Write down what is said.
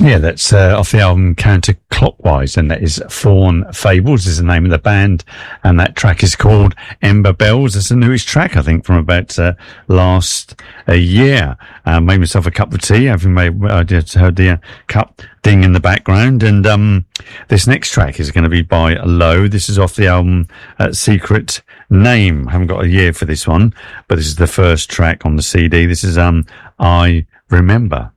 Yeah, that's off the album Counterclockwise, and that is Fawn Fables is the name of the band, and that track is called Ember Bells. It's the newest track, I think, from about last year. Made myself a cup of tea, having I just heard the cup ding in the background, and this next track is going to be by Low. This is off the album Secret Name. I haven't got a year for this one, but this is the first track on the CD. This is I Remember.